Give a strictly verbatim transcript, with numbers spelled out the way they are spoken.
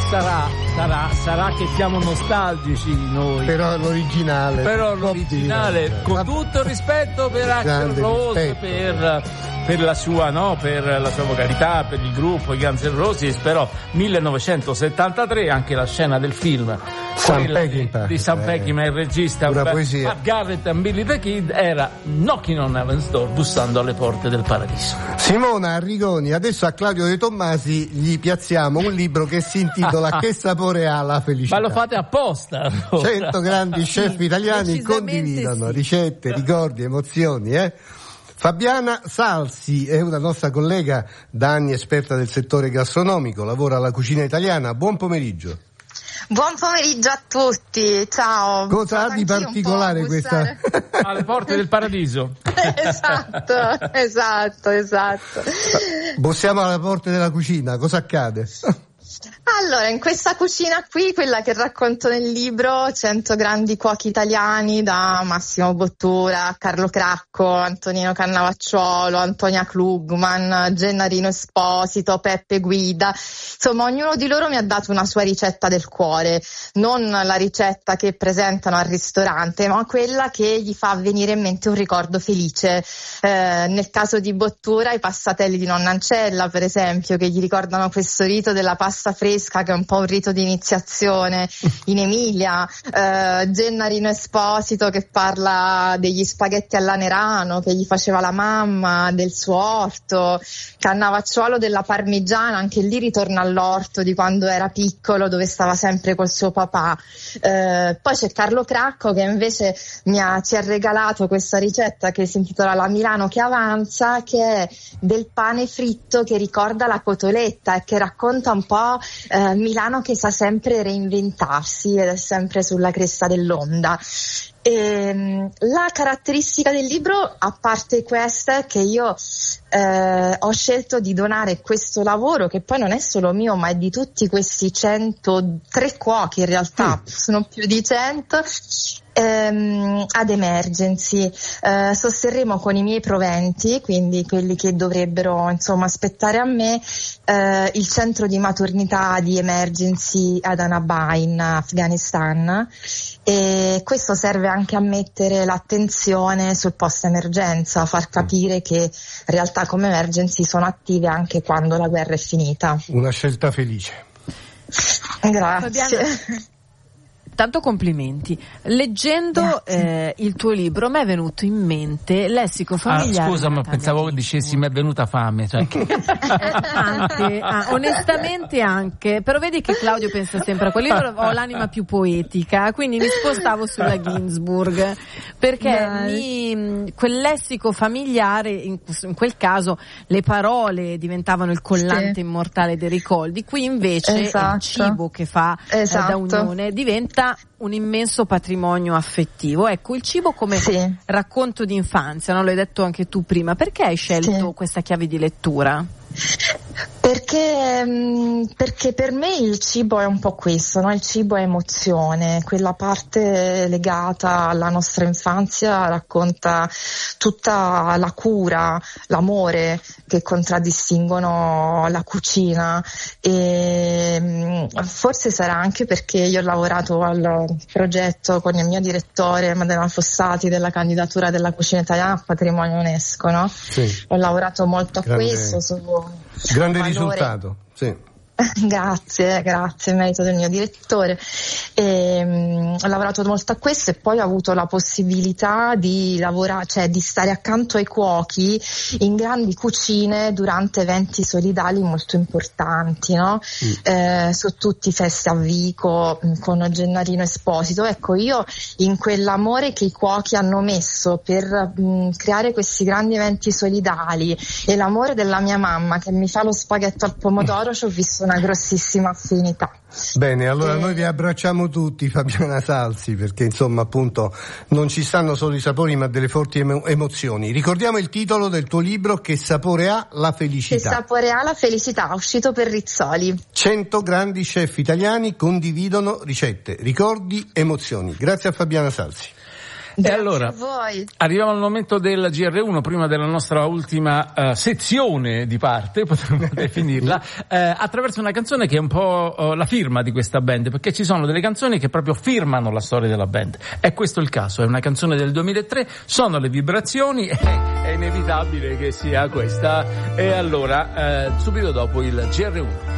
sarà, sarà, sarà che siamo nostalgici noi. Però l'originale. Però l'originale, con tutto il rispetto per Axl Rose, per, per la sua, no, per la sua vocalità, per il gruppo, i Guns N' Roses, però millenovecentosettantatré, anche la scena del film Sam Peckinpah, di Sam Peckinpah, il regista Pat Garrett e Billy the Kid, era Knocking on Heaven's Door, bussando alle porte del paradiso. Simona Arrigoni, adesso a Claudio De Tommasi gli piazziamo un libro che si intitola Che sapore ha la felicità. Ma lo fate apposta, allora. cento grandi chef italiani condividono sì. ricette, ricordi, emozioni, eh? Fabiana Salsi è una nostra collega da anni esperta del settore gastronomico, lavora alla Cucina Italiana. Buon pomeriggio. Buon pomeriggio a tutti, ciao. Cosa ha di particolare questa? Alle porte del paradiso. Esatto, esatto, esatto. Bussiamo alle porte della cucina, cosa accade? Allora, in questa cucina qui, quella che racconto nel libro, cento grandi cuochi italiani, da Massimo Bottura, Carlo Cracco, Antonino Cannavacciuolo, Antonia Klugman, Gennarino Esposito, Peppe Guida. Insomma, ognuno di loro mi ha dato una sua ricetta del cuore, non la ricetta che presentano al ristorante, ma quella che gli fa venire in mente un ricordo felice. Eh, nel caso di Bottura, i passatelli di nonna Ancella, per esempio, che gli ricordano questo rito della pasta fresca, che è un po' un rito di iniziazione in Emilia. eh, Gennarino Esposito, che parla degli spaghetti all'anerano che gli faceva la mamma, del suo orto. Cannavacciuolo della parmigiana, anche lì ritorna all'orto di quando era piccolo, dove stava sempre col suo papà. Eh, poi c'è Carlo Cracco, che invece mi ha, ci ha regalato questa ricetta che si intitola La Milano che avanza, che è del pane fritto che ricorda la cotoletta e che racconta un po' Eh, Milano che sa sempre reinventarsi ed è sempre sulla cresta dell'onda. E, la caratteristica del libro, a parte questa, è che io eh, ho scelto di donare questo lavoro, che poi non è solo mio ma è di tutti questi centotré cuochi, in realtà mm. sono più di cento, ehm, ad Emergency. Eh, sosterremo con i miei proventi, quindi quelli che dovrebbero insomma aspettare a me, eh, il centro di maternità di Emergency ad Annaba in Afghanistan, e questo serve anche a mettere l'attenzione sul post emergenza, a far capire che in realtà come Emergency sono attive anche quando la guerra è finita. Una scelta felice. Grazie. Fabiana, tanto complimenti. Leggendo eh, il tuo libro mi è venuto in mente Lessico familiare. Ah, scusa, ma pensavo che dicessi mi è venuta fame. Cioè. anche, ah, onestamente anche, però vedi che Claudio pensa sempre a quel libro, ho l'anima più poetica, quindi mi spostavo sulla Ginsburg, perché mi, quel lessico familiare, in, in quel caso le parole diventavano il collante sì. immortale dei ricordi, qui invece esatto. il cibo che fa esatto. eh, da unione diventa un immenso patrimonio affettivo. Ecco, il cibo come sì. racconto di infanzia, no? L'hai detto anche tu prima, perché hai scelto sì. questa chiave di lettura? Perché, perché per me il cibo è un po' questo, no? Il cibo è emozione, quella parte legata alla nostra infanzia racconta tutta la cura, l'amore che contraddistinguono la cucina, e forse sarà anche perché io ho lavorato al progetto con il mio direttore Madeleine Fossati della candidatura della cucina italiana a patrimonio UNESCO, no? Sì. Ho lavorato molto a Grande. questo su Grande valore. risultato, sì. Grazie, grazie, merito del mio direttore. E, um, ho lavorato molto a questo e poi ho avuto la possibilità di lavorare, cioè di stare accanto ai cuochi in grandi cucine durante eventi solidali molto importanti, no? Mm. Eh, su tutti i festi a Vico con Gennarino Esposito. Ecco, io in quell'amore che i cuochi hanno messo per mh, creare questi grandi eventi solidali e l'amore della mia mamma che mi fa lo spaghetto al pomodoro, ci ho visto una grossissima affinità. Bene, allora e... noi vi abbracciamo tutti, Fabiana Salsi, perché insomma appunto non ci stanno solo i sapori ma delle forti emo- emozioni. Ricordiamo il titolo del tuo libro, Che sapore ha la felicità. Che sapore ha la felicità, uscito per Rizzoli. Cento grandi chef italiani condividono ricette, ricordi, emozioni. Grazie a Fabiana Salsi. E allora, arriviamo al momento del G R uno, prima della nostra ultima uh, sezione di parte, potremmo definirla, uh, attraverso una canzone che è un po' uh, la firma di questa band, perché ci sono delle canzoni che proprio firmano la storia della band. È questo il caso, è una canzone del duemilatré, sono le vibrazioni, e è inevitabile che sia questa. E allora, uh, subito dopo il G R uno.